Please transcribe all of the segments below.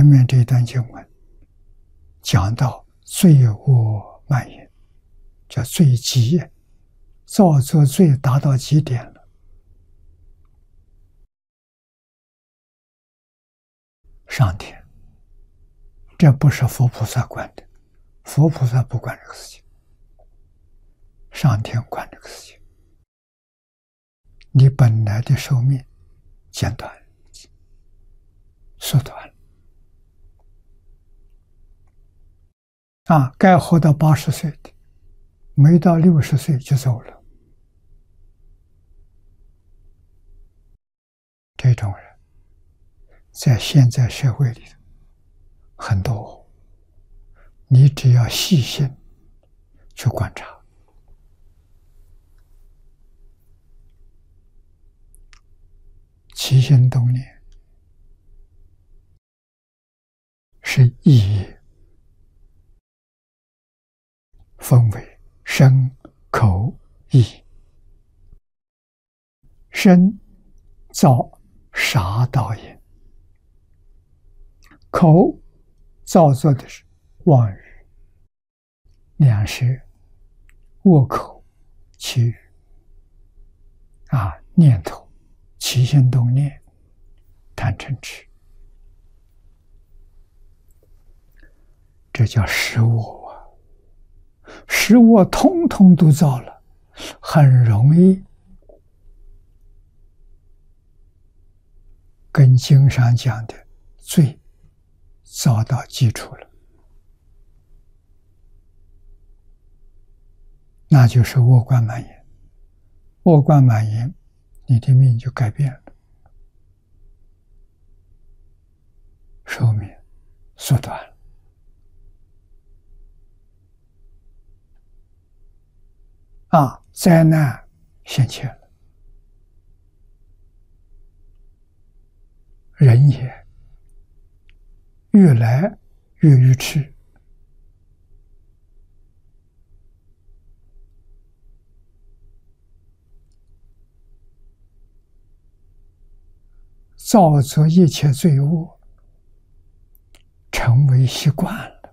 面这段经文讲到罪恶蔓延，叫罪极，造作罪达到极点了。上天，这不是佛菩萨管的，佛菩萨不管这个事情，上天管这个事情。你本来的寿命减短、缩短该活到80岁的，没到60岁就走了。这种人在现在社会里很多，你只要细心去观察，起心动念是意业，分为身、口、意。身造杀盗淫，口造作的是妄语、两舌、恶口、绮语念头、起心动念、贪嗔痴，这叫十恶啊！十恶通通都造了，很容易跟经上讲的罪遭到基础了，那就是恶贯满盈。恶贯满盈，你的命就改变了，寿命缩短了。灾难现前了，人也越来越愚痴，造作一切罪恶，成为习惯了，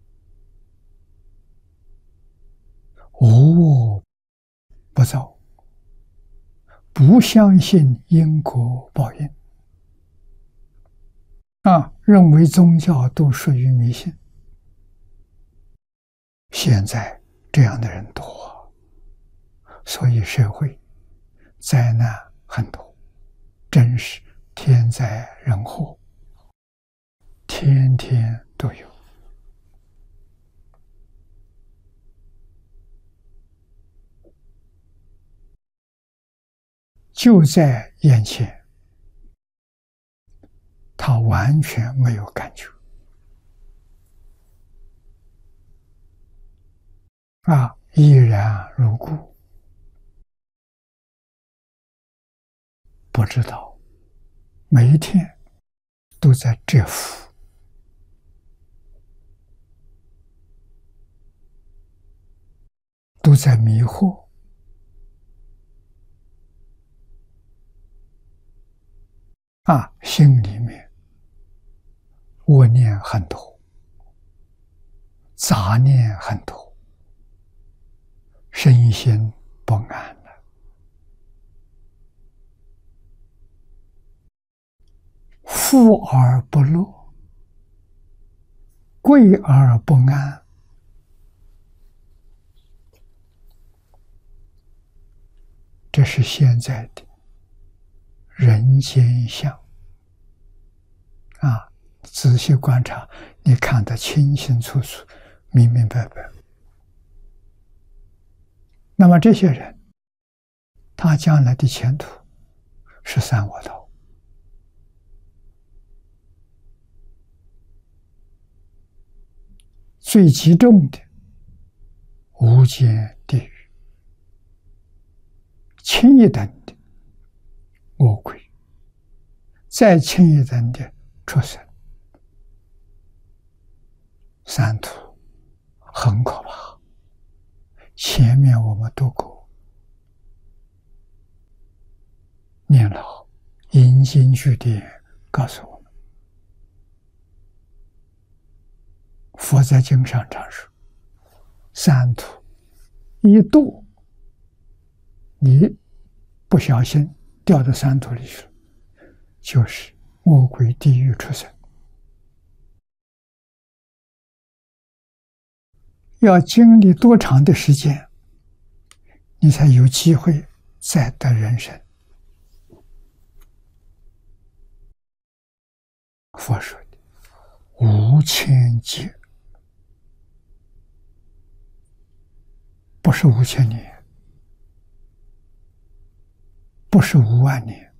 无恶不造，不相信因果报应，认为宗教都属于迷信。现在这样的人多，所以社会灾难很多，真是天灾人祸，天天都有。就在眼前，他完全没有感觉依然如故，不知道每一天都在蛰伏，都在迷惑，心里面恶念很多，杂念很多，身心不安了，富而不乐，贵而不安，这是现在的人间相仔细观察，你看得清清楚楚、明明白白。那么这些人，他将来的前途是三恶道，最极重的无间地狱，轻一等的恶鬼，再轻一等的畜生，三途很可怕。前面我们读过，念老引经据典告诉我们， 佛在经上常说，三途一堕，你不小心掉到三途里去了，就是魔鬼、地狱、畜生。要经历多长的时间，你才有机会再得人生？佛说的5000劫，不是5000年，不是5万年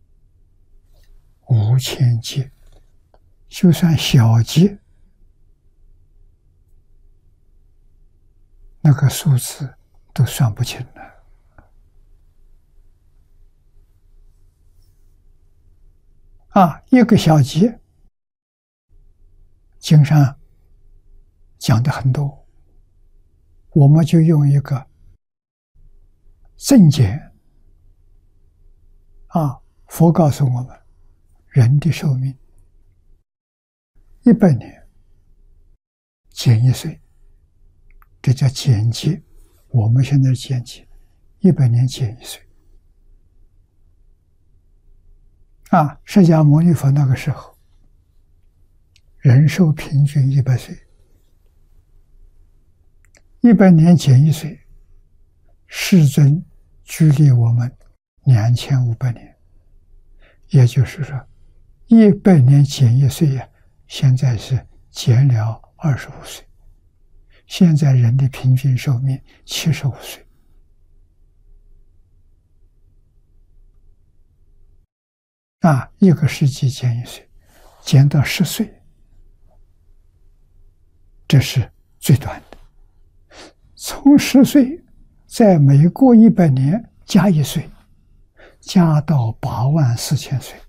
，5000劫，就算小劫，那个数字都算不清了。一个小劫，经上讲的很多，我们就用一个正减。佛告诉我们，人的寿命100年减1岁，这叫减劫。我们现在减劫，100年减1岁。释迦牟尼佛那个时候，人寿平均100岁，100年减1岁，世尊距离我们2500年，也就是说，100年减1岁呀，现在是减了25岁。现在人的平均寿命75岁。1个世纪减1岁，减到10岁，这是最短的。从10岁，再每过100年加1岁，加到84000岁。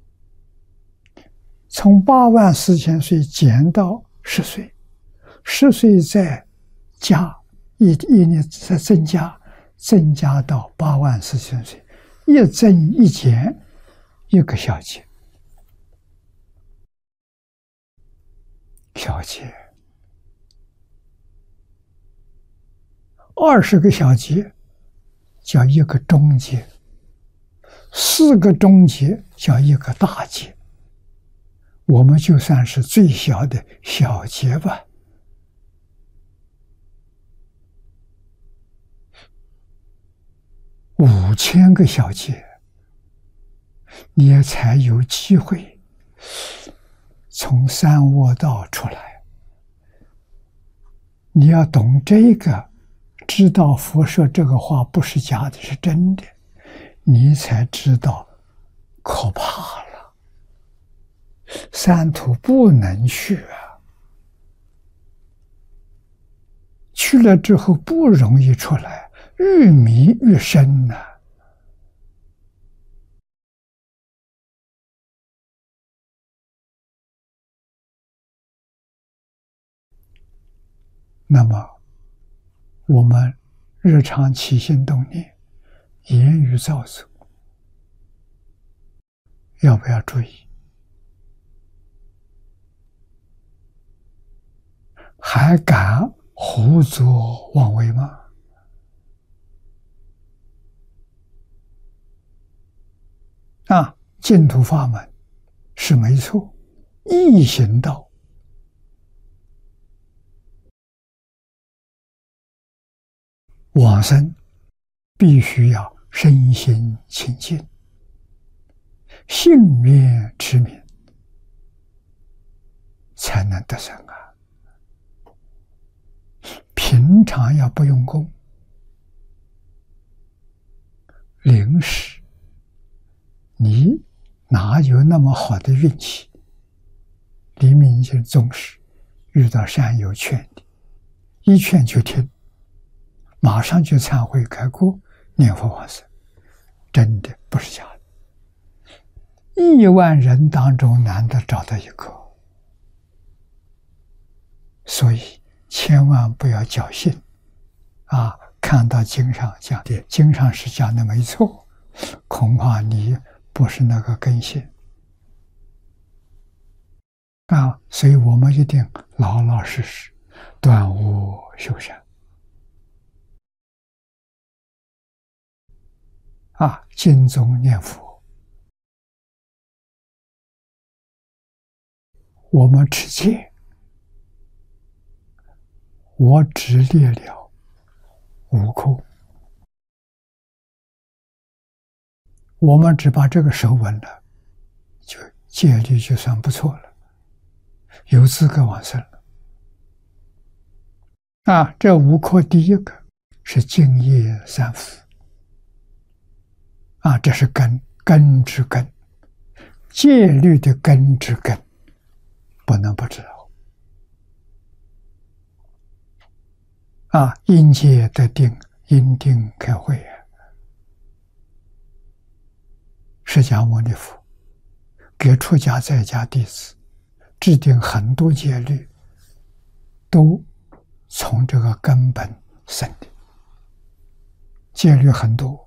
从84000岁减到10岁，10岁再加一年再增加到84000岁，一增一减，1个小节。小节20个小节叫1个中节，4个中节叫1个大节。我们就算是最小的小节吧。5000个小节，你也才有机会从三恶道出来。你要懂这个，知道佛说这个话不是假的，是真的，你才知道可怕了。三途不能去啊，去了之后不容易出来，越迷越深呐。那么我们日常起心动念、言语造作，要不要注意？还敢胡作妄为吗？净土法门是没错，易行道，往生必须要身心清净，信愿持名，才能得生啊。平常要不用功，临时你哪有那么好的运气？黎明经宗师遇到善友劝你，一劝就听，马上就忏悔改过，念佛往生，真的不是假的。10000人当中难得找到一个，所以千万不要侥幸看到经上讲的，经上是讲的没错，恐怕你不是那个根性。 所以我们一定老老实实断恶修善敬宗念佛。我们持戒，我只列了5科，我们只把这个守稳了，就戒律就算不错了，有资格往生了。这5科第一个是敬业三福这是根之根，戒律的根之根，不能不知道因戒得定，因定开慧释迦牟尼佛给出家在家弟子制定很多戒律，都从这个根本生的。戒律很多，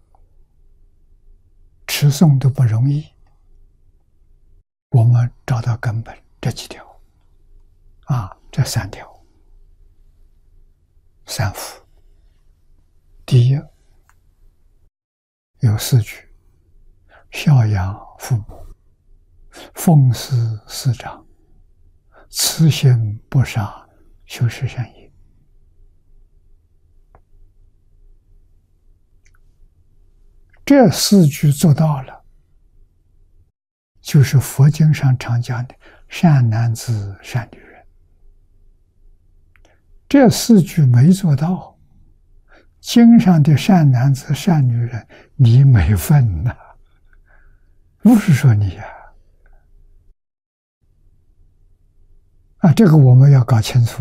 持诵都不容易，我们找到根本这几条这3条三福。第一，有4句：孝养父母，奉事师长，慈心不杀，修持善业。这4句做到了，就是佛经上常讲的善男子、善女人。这4句没做到，经上的善男子、善女人你没份呐，不是说你这个我们要搞清楚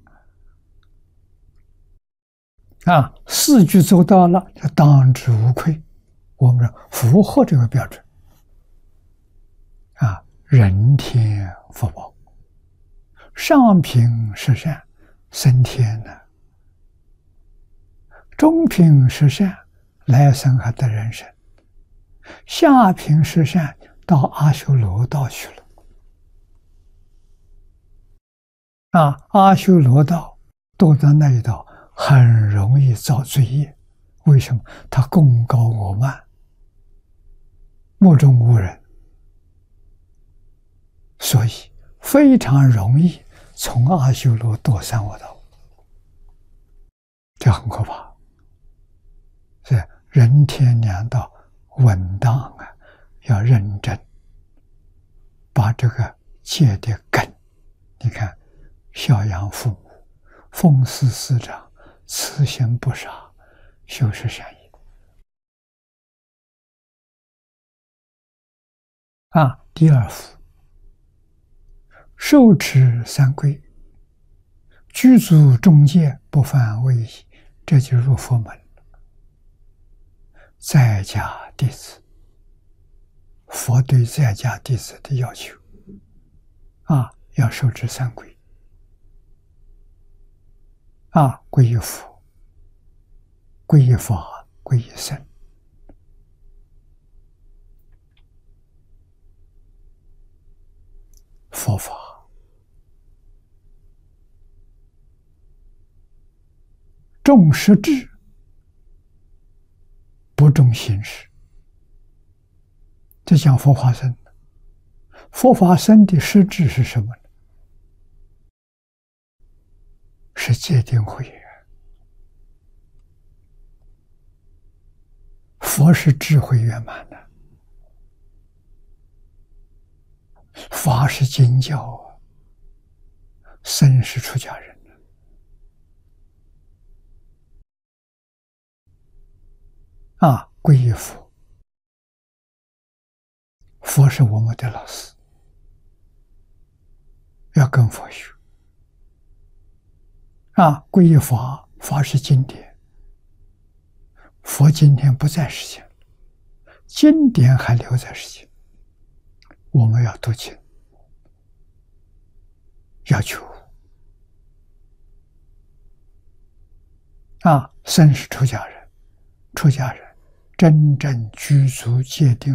4句做到了，就当之无愧。我们说符合这个标准人天福报，上品十善升天中品十善来生还得人生，下品十善到阿修罗道去了阿修罗道堕到那一道很容易造罪业。为什么？他功高我慢，目中无人，所以非常容易从阿修罗堕三恶道，这很可怕。所以人天两道稳当要认真把这个戒的根，你看，孝养父母，奉事师长，慈心不杀，修持善业第2福，受持三规，具足众戒，不犯违仪，这就入佛门。在家弟子，佛对在家弟子的要求要受持三规皈依佛，皈依法，皈依僧。佛法重实质，不重形式。这讲佛法僧，佛法僧的实质是什么呢？是戒定慧眼。佛是智慧圆满的，法是经教僧是出家人皈依佛，佛是我们的老师，要跟佛学皈依法，法是经典，佛今天不在世间，经典还留在世间，我们要读经，要求僧是出家人，出家人真正具足戒定